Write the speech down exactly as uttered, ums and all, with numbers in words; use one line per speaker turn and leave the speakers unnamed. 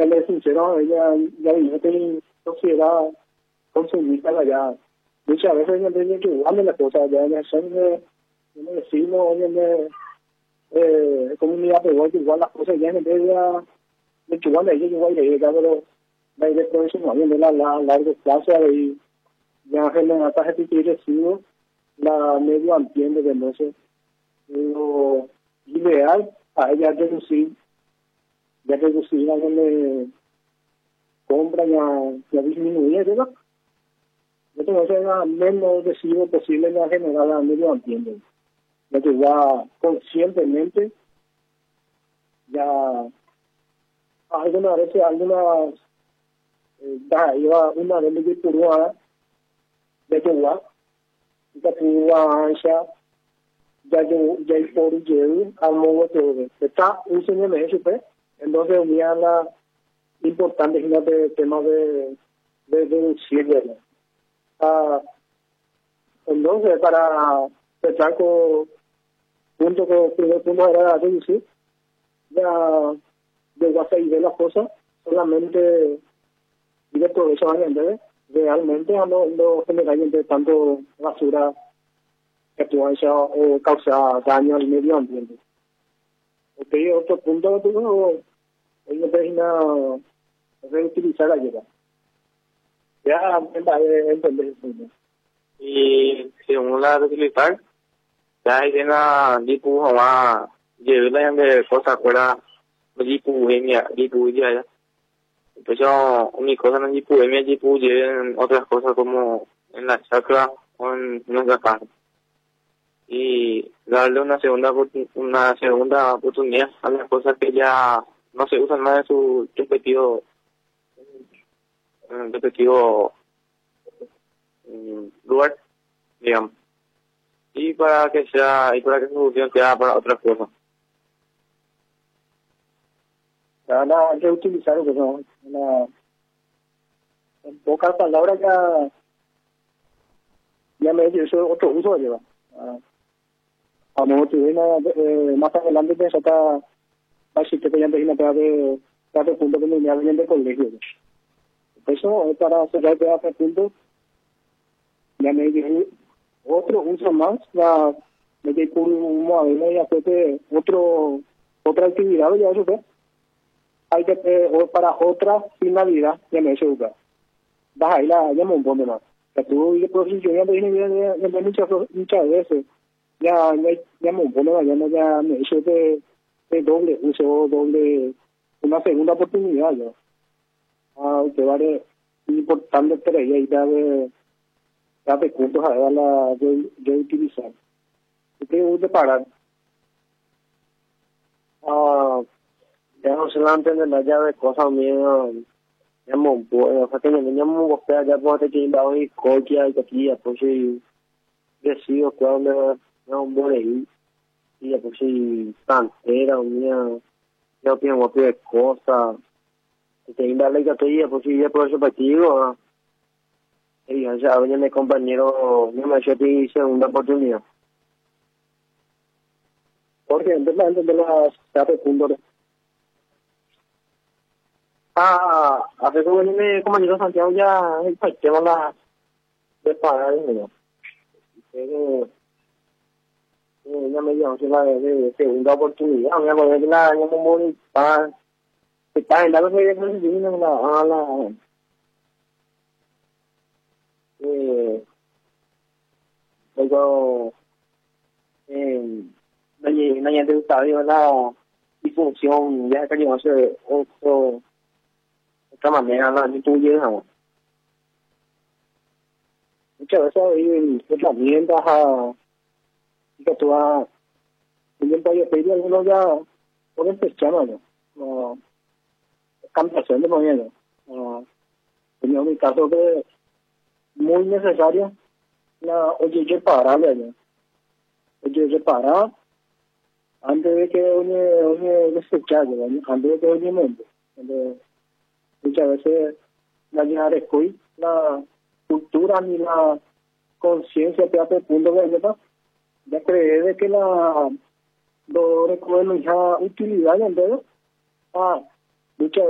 ya le sincero, ella ya vive en sociedad consumista allá. Muchas veces ella tiene que igual las cosas, ya ya son de un vecino, de eh, comunidad, pero igual las cosas ya en vez de de que igual ella igual le llega, pero la idea de eso no viene a largo plazo y ya genera tarjeta y recibo la medio ambiente de no sé lo ideal a ella reducir ya reducir la de compra ya, ya disminuir, ¿verdad? Entonces era menos residuo posible ya generar al medio ambiente. Ya que ya conscientemente ya algunas veces algunas eh, da iba una vez de purua de que ya ya purua ya ya yo ya el por yo al modo todo está un señor de eso pues entonces unía la importante de tema de de reducir ah entonces para empezar con punto que el primer punto era reducir ya de WhatsApp y de las cosas solamente y de todo eso ¿verdad? Realmente a no, no generalmente tanto basura que pueda o causar daño al medio ambiente. Ok, otro punto que no es una reutilizar la ayuda. Ya entender el punto.
Y según la reutilizar, ya hay una dibujo más, llevar de cosas fuera, dibujo dibujo ya. Entonces, mi cosa no dibujo, mi dibujo lleven otras cosas como en la chacra o en nuestra casa. Y darle una segunda una segunda oportunidad a las cosas que ya no se usan más en su respectivo respectivo lugar, digamos, y para que sea y para que su solución sea para otras cosas.
Van a reutilizar eso, una en pocas palabras ya ya me he dicho otro uso lleva. A lo mejor eh, más adelante que saca así que ya te para de cada punto que me habían de colegio. Eso para cerrar cada punto ya me dije otro uso más la me que por un modelo y hacer otro otra actividad ya eso fue hay que eh, para otra finalidad ya me eso va va ahí la ya me un poco más que tú y profesión ya viene de muchas muchas veces ya ya ya me pone ya no ya me hizo de, de doble uso doble una segunda oportunidad ya ah que vale importante para ella y ya de ya de puntos a la de, de utilizar que uno parar
ah ya no se la entiende la llave cosas mías ya me puedo o sea que me llamo buscar ya puedo que ir a hoy coquia y aquí pues si decido cuando no un buen ahí y pues si cantera o mía yo tengo otra cosa que ainda le que estoy pues si ya por eso partido y ya venía mi compañero no me dio segunda oportunidad
porque entonces de las cuatro puntos
ah a veces cuando mi compañero Santiago ya el tema la de pagar ¿no? Pero ella me dio una de segunda oportunidad, me acuerdo que la año como un pan, que está en la cosa de que se vino la la eh luego eh nadie nadie te gusta digo la disfunción ya que yo hace otro otra manera la ni tú llegas
muchas veces hay herramientas a que tú vas en país pedir algunos ya pueden pescar no cambiación de moneda no en mi caso que muy necesaria la oye que pararle allá oye que parar antes de que oye oye desechar antes de que oye mundo muchas veces la llenar escoy la cultura ni la conciencia te hace punto de verdad ya creer de que la lo recuerdo ya utilidad en vez ah muchas